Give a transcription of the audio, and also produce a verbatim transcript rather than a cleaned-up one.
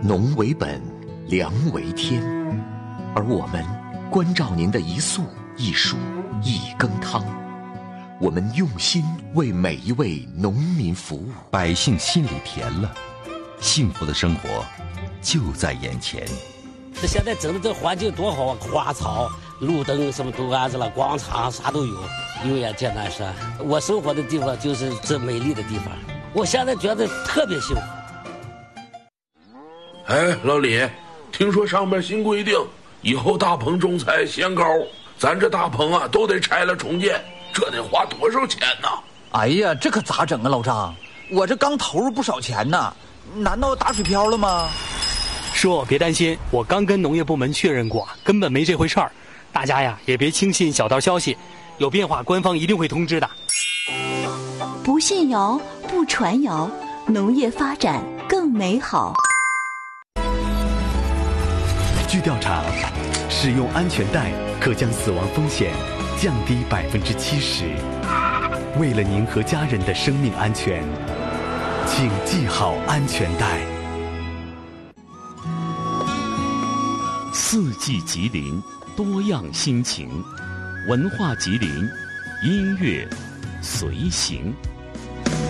农为本，粮为天，而我们关照您的一粟一蔬一羹汤，我们用心为每一位农民服务， 百姓心里甜了，幸福的生活就在眼前。 现在整的这环境多好啊，花草、路灯什么都安置了，广场啥都有。有眼见南山，我生活的地方就是这美丽的地方，我现在觉得特别幸福。 哎，老李，听说上面新规定，以后大棚种菜限高，咱这大棚啊都得拆了重建，这得花多少钱呢？ 哎呀，这可咋整啊，老张？我这刚投入不少钱呢，难道打水漂了吗？ 叔，别担心，我刚跟农业部门确认过，根本没这回事儿。大家呀，也别轻信小道消息，有变化官方一定会通知的。 不信谣，不传谣，农业发展更美好。 据调查，使用安全带可将死亡风险降低百分之七十。为了您和家人的生命安全，请系好安全带。 四季吉林，多样心情，文化吉林，音乐随行。